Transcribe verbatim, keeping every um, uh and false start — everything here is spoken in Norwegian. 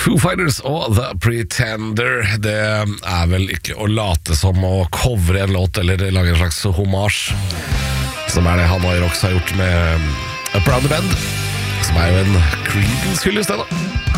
Foo Fighters og The Pretender. Det er vel ikke å late som å covre en låt eller lage en slags hommage, som er det Hanoi Rocks har gjort med Up Around the Bend, som er jo en Creedence-hyllest, det da.